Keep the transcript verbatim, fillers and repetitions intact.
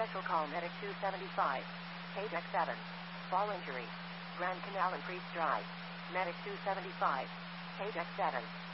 Special call Medic two seventy-five. K-Deck seven. Fall injury. Grand Canal and Priest Drive. Medic two seventy-five. K-Deck seven.